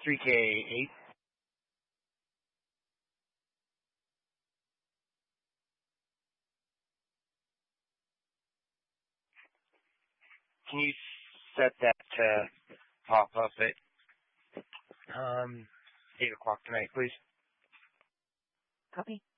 3K8. Can you set that to pop up at 8 o'clock tonight, please? Copy.